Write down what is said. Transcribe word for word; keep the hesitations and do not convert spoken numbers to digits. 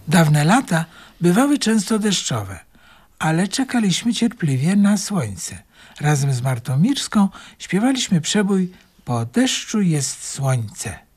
Dawne lata bywały często deszczowe, ale czekaliśmy cierpliwie na słońce. Razem z Martą Mirską śpiewaliśmy przebój „Po deszczu jest słońce”.